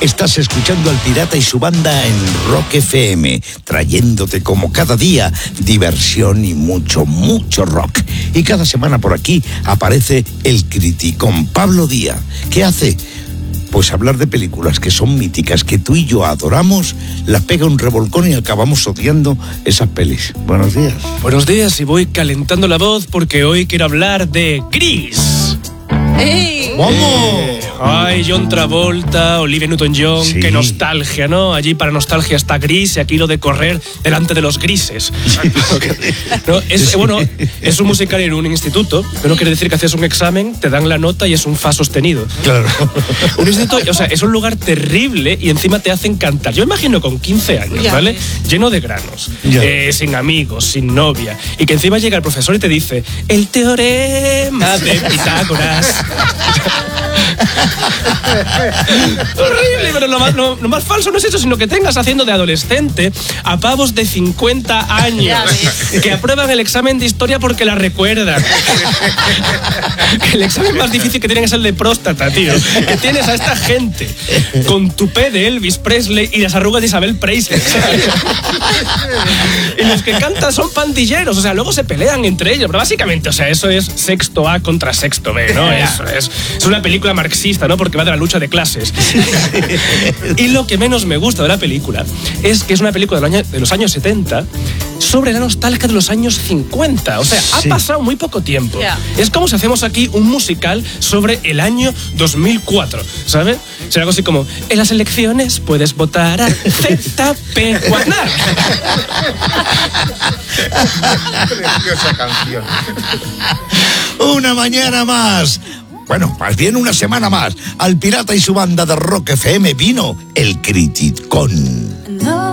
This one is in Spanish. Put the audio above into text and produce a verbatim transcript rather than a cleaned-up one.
Estás escuchando al Pirata y su banda en Rock F M, trayéndote como cada día diversión y mucho, mucho rock. Y cada semana por aquí aparece el Criticón Pablo Díaz. ¿Qué hace? Pues hablar de películas que son míticas, que tú y yo adoramos, las pega un revolcón y acabamos odiando esas pelis. Buenos días. Buenos días, y voy calentando la voz porque hoy quiero hablar de Gris. ¡Ey! ¡Vamos! Ay, John Travolta, Olivia Newton-John, Sí. qué nostalgia, ¿no? Allí para nostalgia está Gris y aquí lo de correr delante de los grises. ¿No? Es, bueno, es un musical en un instituto, pero quiere decir que haces un examen, te dan la nota y es un fa sostenido. Claro. Un instituto, o sea, es un lugar terrible y encima te hacen cantar. Yo imagino con quince años, Ya ¿vale? ves. Lleno de granos, Ya. eh, sin amigos, sin novia, y que encima llega el profesor y te dice el teorema de Pitágoras. Horrible, pero lo más, lo, lo más falso no es eso, sino que tengas haciendo de adolescente a pavos de cincuenta años Ya ves. que aprueban el examen de historia porque la recuerdan. Que el examen más difícil que tienen es el de próstata, tío. Que tienes a esta gente con tupé de Elvis Presley y las arrugas de Isabel Presley, ¿sabes? Y los que cantan son pandilleros, o sea, luego se pelean entre ellos, pero básicamente, o sea, eso es sexto A contra sexto B, ¿no? Es, es, es una película marxista, ¿no? Porque va de la lucha de clases. Y lo que menos me gusta de la película es que es una película del año, de los años setenta sobre la nostalgia de los años cincuenta. O sea, Sí. ha pasado muy poco tiempo. Yeah. Es como si hacemos aquí un musical sobre el año dos mil cuatro, ¿sabes? Será algo así como, en las elecciones puedes votar a Z P Guarnar. Preciosa canción. Una mañana más. Bueno, más bien una semana más. Al Pirata y su banda de Rock F M vino el Criticón.